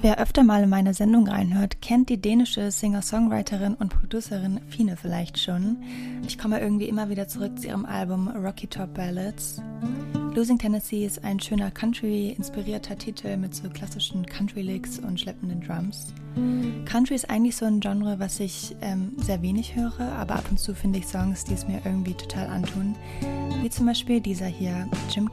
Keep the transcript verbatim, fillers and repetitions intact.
Wer öfter mal in meine Sendung reinhört, kennt die dänische Singer-Songwriterin und Producerin Fine vielleicht schon. Ich komme irgendwie immer wieder zurück zu ihrem Album Rocky Top Ballads. Losing Tennessee ist ein schöner Country-inspirierter Titel mit so klassischen Country-Licks und schleppenden Drums. Country ist eigentlich so ein Genre, was ich ähm, sehr wenig höre, aber ab und zu finde ich Songs, die es mir irgendwie total antun. Wie zum Beispiel dieser hier, Jim